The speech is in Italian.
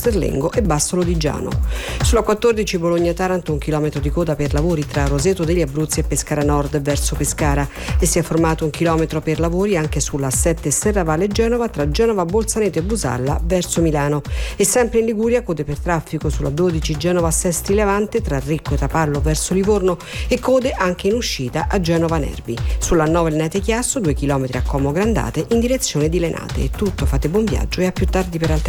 Casterlengo e Bassolo di Giano. Sulla 14 Bologna-Taranto 1 chilometro di coda per lavori tra Roseto degli Abruzzi e Pescara Nord verso Pescara, e si è formato 1 chilometro per lavori anche sulla 7 Serravalle Genova tra Genova Bolzaneto e Busalla verso Milano, e sempre in Liguria code per traffico sulla 12 Genova Sestri Levante tra Recco e Tapallo verso Livorno, e code anche in uscita a Genova Nervi. Sulla 9 Lenate Chiasso 2 chilometri a Como Grandate in direzione di Lenate. È tutto, fate buon viaggio e a più tardi per altre